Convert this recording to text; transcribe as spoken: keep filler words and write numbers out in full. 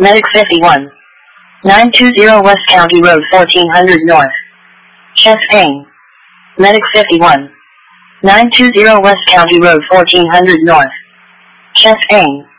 Medic fifty-one. nine two zero West County Road fourteen hundred North. Chest pain. Medic fifty-one. nine two zero West County Road fourteen hundred North. Chest pain.